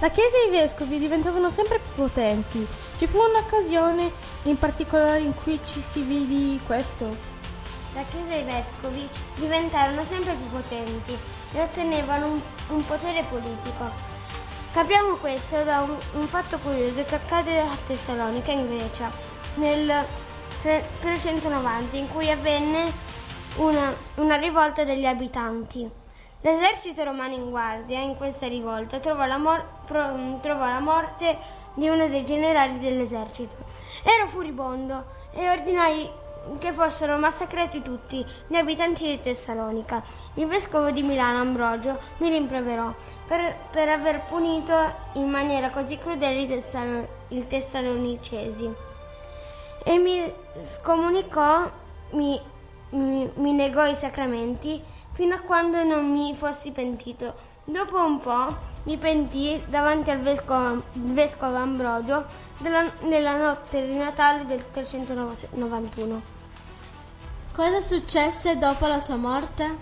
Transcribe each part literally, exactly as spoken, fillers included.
La Chiesa e i vescovi diventavano sempre più potenti. Ci fu un'occasione in particolare in cui ci si vidi questo. La Chiesa e i vescovi diventarono sempre più potenti e ottenevano un, un potere politico. Capiamo questo da un, un fatto curioso che accade a Tessalonica, in Grecia, nel trecentonovanta, in cui avvenne una, una rivolta degli abitanti. L'esercito romano in guardia in questa rivolta trovò la, mor- pro- trovò la morte di uno dei generali dell'esercito. Ero furibondo e ordinai che fossero massacrati tutti gli abitanti di Tessalonica. Il vescovo di Milano, Ambrogio, mi rimproverò per, per aver punito in maniera così crudele i, tessalo- i tessalonicesi e mi scomunicò, mi, mi, mi negò i sacramenti fino a quando non mi fossi pentito. Dopo un po' mi pentii davanti al vescovo, vescovo Ambrogio della, nella notte di Natale del trecentonovantuno. Cosa successe dopo la sua morte?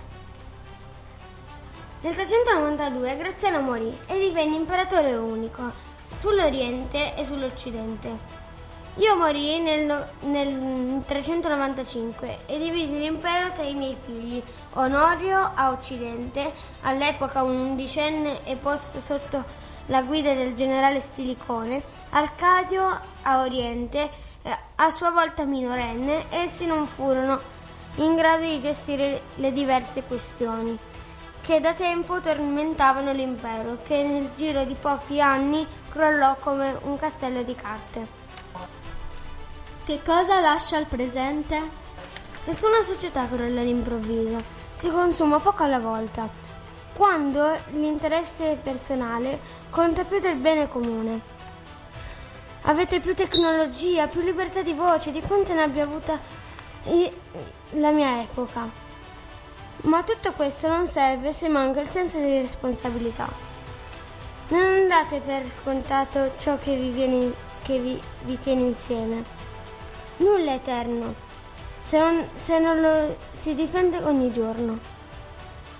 Nel trecentonovantadue Graziano morì e divenne imperatore unico sull'Oriente e sull'Occidente. Io morii nel, nel trecentonovantacinque e divisi l'impero tra i miei figli. Onorio a Occidente, all'epoca un undicenne e posto sotto la guida del generale Stilicone, Arcadio a Oriente, a sua volta minorenne. Essi non furono in grado di gestire le diverse questioni che da tempo tormentavano l'impero, che nel giro di pochi anni crollò come un castello di carte. Che cosa lascia al presente? Nessuna società crolla all'improvviso, si consuma poco alla volta, quando l'interesse personale conta più del bene comune. Avete più tecnologia, più libertà di voce di quanto ne abbia avuta la mia epoca. Ma tutto questo non serve se manca il senso di responsabilità. Non andate per scontato ciò che vi, viene, che vi, vi tiene insieme. Nulla è eterno, se non, se non lo si difende ogni giorno.